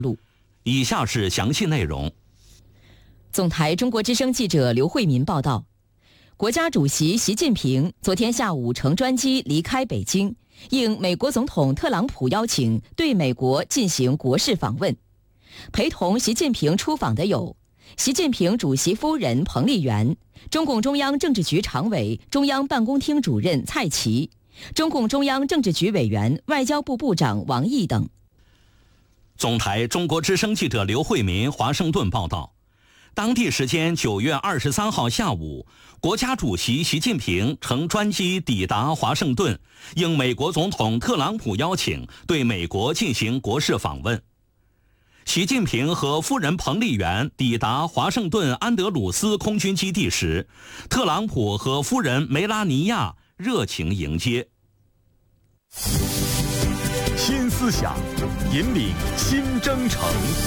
以下是详细内容。 总台中国之声记者刘慧民报道，国家主席习近平昨天下午乘专机离开北京，应美国总统特朗普邀请，对美国进行国事访问。陪同习近平出访的有习近平主席夫人彭丽媛、中共中央政治局常委、中央办公厅主任蔡奇、中共中央政治局委员、外交部部长王毅等。 总台中国之声记者刘慧民华盛顿报道，当地时间9月23号下午，国家主席习近平乘专机抵达华盛顿，应美国总统特朗普邀请，对美国进行国事访问。习近平和夫人彭丽媛抵达华盛顿安德鲁斯空军基地时，特朗普和夫人梅拉尼亚热情迎接。 新思想，引领新征程。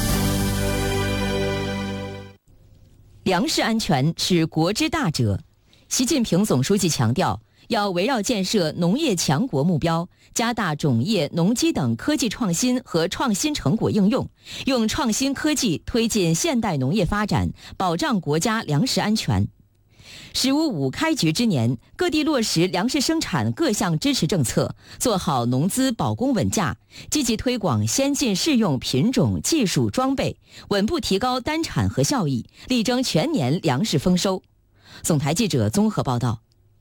粮食安全是国之大者，习近平总书记强调，要围绕建设农业强国目标，加大种业、农机等科技创新和创新成果应用，用创新科技推进现代农业发展，保障国家粮食安全。“10五5”开局之年，各地落实粮食生产各项支持政策，做好农资保供稳价，积极推广先进适用品种、技术、装备，稳步提高单产和效益，力争全年粮食丰收。总台记者综合报道。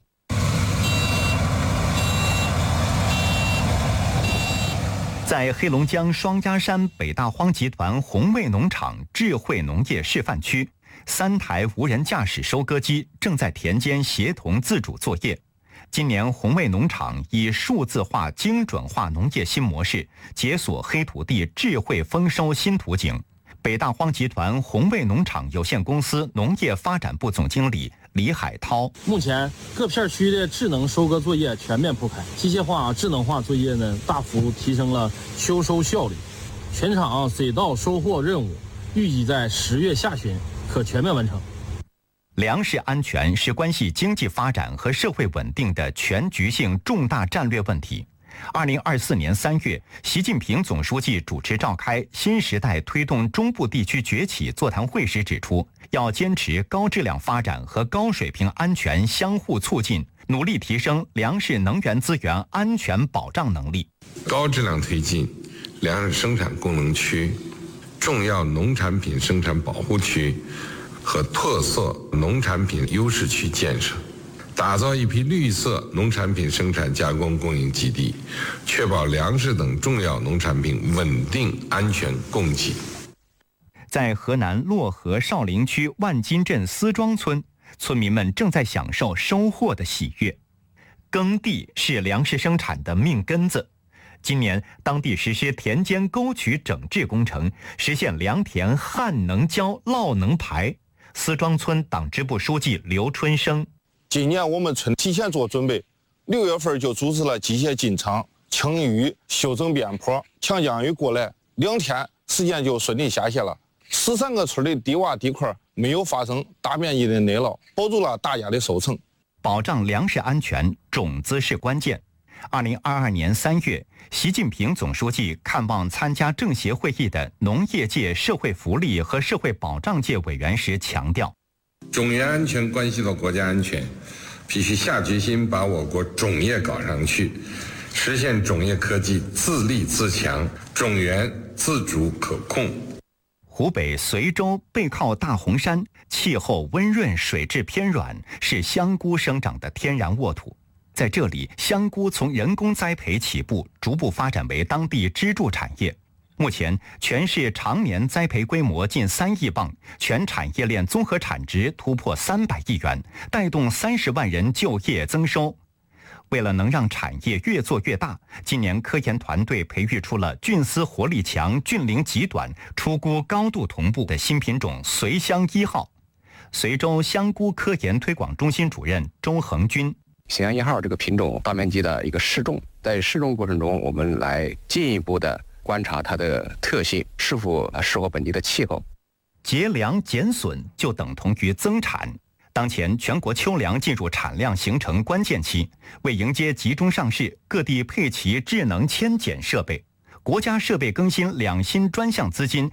在黑龙江双鸭山北大荒集团红卫农场智慧农业示范区，3台无人驾驶收割机正在田间协同自主作业。今年红卫农场以数字化、精准化农业新模式，解锁黑土地智慧丰收新图景。北大荒集团红卫农场有限公司农业发展部总经理李海涛： 目前各片区的智能收割作业全面铺开，机械化、智能化作业呢大幅提升了秋收效率。全场水稻收获任务预计在10月下旬可全面完成。 粮食安全是关系经济发展和社会稳定的全局性重大战略问题。2024年3月，习近平总书记主持召开新时代推动中部地区崛起座谈会时指出，要坚持高质量发展和高水平安全相互促进，努力提升粮食能源资源安全保障能力， 高质量推进粮食生产功能区、重要农产品生产保护区和特色农产品优势区建设，打造一批绿色农产品生产加工供应基地，确保粮食等重要农产品稳定安全供给。 在河南漯河少陵区万金镇思庄村，村民们正在享受收获的喜悦。耕地是粮食生产的命根子。今年，当地实施田间沟渠整治工程，实现良田旱能浇、涝能排。思庄村党支部书记刘春生： 今年我们村提前做准备，6月份就组织了机械进场、清淤、修整边坡，强降雨过来，2天时间就顺利下线了。13个村的低洼地块没有发生大面积的内涝，保住了大家的收成。 保障粮食安全，种子是关键。2022年3月，习近平总书记看望参加政协会议的农业界、社会福利和社会保障界委员时强调， 种业安全关系到国家安全，必须下决心把我国种业搞上去，实现种业科技自立自强，种源自主可控。 湖北随州背靠大洪山，气候温润，水质偏软，是香菇生长的天然沃土。在这里，香菇从人工栽培起步，逐步发展为当地支柱产业。目前，全市常年栽培规模近3亿磅，全产业链综合产值突破300亿元，带动30万人就业增收。为了能让产业越做越大，今年科研团队培育出了菌丝活力强、菌龄极短、出菇高度同步的新品种随香1号。随州香菇科研推广中心主任周恒军： 随香1号这个品种大面积的一个试种，在试种过程中，我们来进一步的观察它的特性是否适合本地的气候。 节粮减损就等同于增产。当前全国秋粮进入产量形成关键期，为迎接集中上市，各地配齐智能签检设备。 国家设备更新2新专项资金